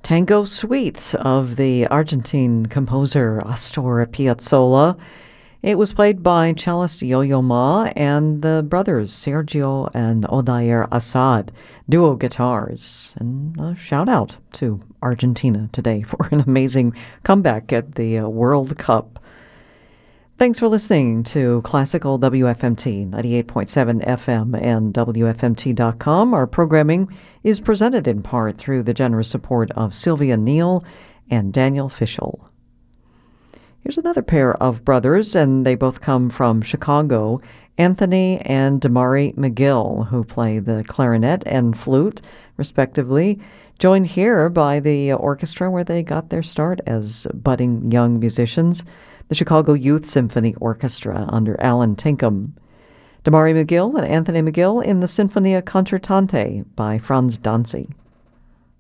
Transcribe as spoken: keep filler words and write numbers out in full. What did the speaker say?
Tango Suite of the Argentine composer Astor Piazzolla. It was played by cellist Yo-Yo Ma and the brothers Sergio and Odair Assad, duo guitars. And a shout out to Argentina today for an amazing comeback at the uh, World Cup. Thanks for listening to Classical W F M T ninety-eight point seven F M and W F M T dot com. Our programming is presented in part through the generous support of Sylvia Neal and Daniel Fischel. Here's another pair of brothers, and they both come from Chicago, Anthony and Damari McGill, who play the clarinet and flute, respectively, joined here by the orchestra where they got their start as budding young musicians, the Chicago Youth Symphony Orchestra under Alan Tinkham. Damari McGill and Anthony McGill in the Sinfonia Concertante by Franz Danzig.